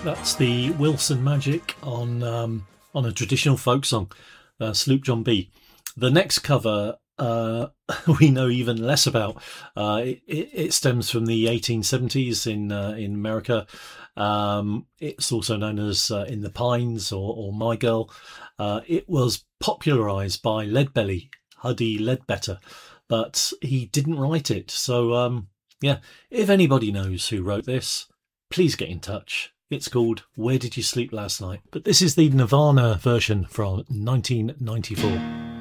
That's the Wilson Magic on a traditional folk song, Sloop John B. The next cover we know even less about. It stems from the 1870s in America. It's also known as In the Pines or My Girl. It was popularised by Leadbelly, Huddie Ledbetter, but he didn't write it. So, if anybody knows who wrote this, please get in touch. It's called Where Did You Sleep Last Night? But this is the Nirvana version from 1994.